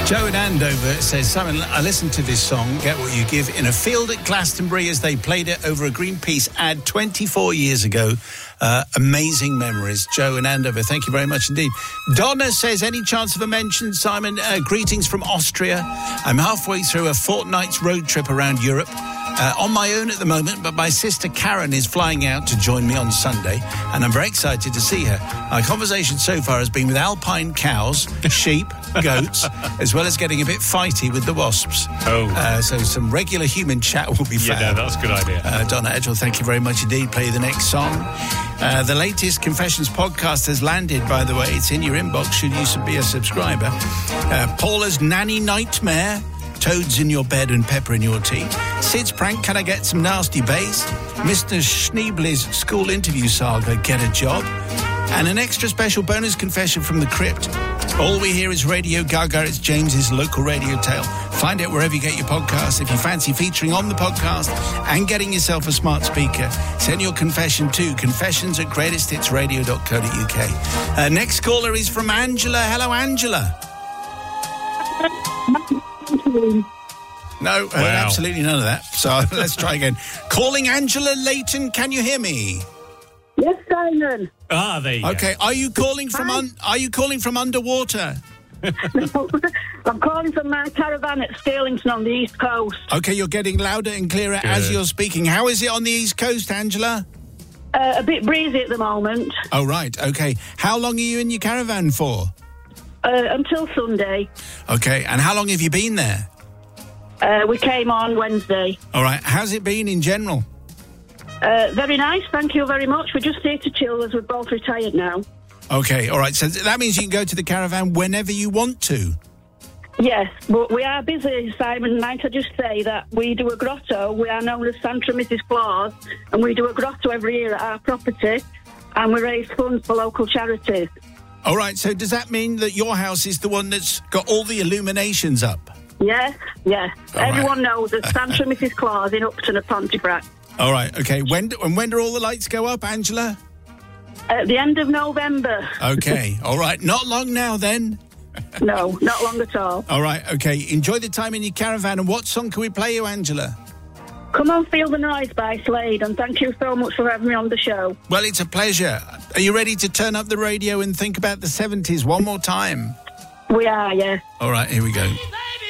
Joe in Andover says, Simon, I listened to this song, Get What You Give, in a field at Glastonbury as they played it over a Greenpeace ad 24 years ago. Amazing memories. Joe in Andover, thank you very much indeed. Donna says, any chance of a mention, Simon? Greetings from Austria. I'm halfway through a fortnight's road trip around Europe. On my own at the moment, but my sister Karen is flying out to join me on Sunday, and I'm very excited to see her. Our conversation so far has been with alpine cows, sheep, goats, as well as getting a bit fighty with the wasps. So some regular human chat will be found. Yeah, no, that's a good idea. Donna Edgell, thank you very much indeed. Play the next song. The latest Confessions podcast has landed, by the way. It's in your inbox, should you be a subscriber. Paula's nanny nightmare. Toads in your bed and pepper in your tea. Sid's prank, can I get some nasty bass? Mr. Schneebly's school interview saga, get a job. And an extra special bonus confession from the crypt. All we hear is Radio Gaga. It's James's local radio tale. Find it wherever you get your podcasts. If you fancy featuring on the podcast and getting yourself a smart speaker, send your confession to confessions@greatesthitsradio.co.uk. Next caller is from Angela. Hello, Angela. No, absolutely none of that. So let's try again. Calling Angela Leighton. Can you hear me? Yes, Simon. There you go. Okay. Are you calling from underwater? No, I'm calling from my caravan at Stirlington on the East Coast. Okay, you're getting louder and clearer as you're speaking. How is it on the East Coast, Angela? A bit breezy at the moment. Oh, right. Okay. How long are you in your caravan for? Until Sunday. Okay. And how long have you been there? We came on Wednesday. All right. How's it been in general? Very nice, thank you very much. We're just here to chill as we're both retired now. Okay, all right. So that means you can go to the caravan whenever you want to? Yes, but we are busy, Simon. Might I just say that we do a grotto. We are known as Santa and Mrs. Claus, and we do a grotto every year at our property, and we raise funds for local charities. All right, so does that mean that your house is the one that's got all the illuminations up? Yes. Everyone knows that Santa and Mrs. Claus in Upton at Pontefract. All right, okay. When do all the lights go up, Angela? At the end of November. Okay, all right. Not long now, then? No, not long at all. All right, okay. Enjoy the time in your caravan. And what song can we play you, Angela? Come on, Feel the Noise by Slade, and thank you so much for having me on the show. Well, it's a pleasure. Are you ready to turn up the radio and think about the 70s one more time? We are, yeah. All right, here we go.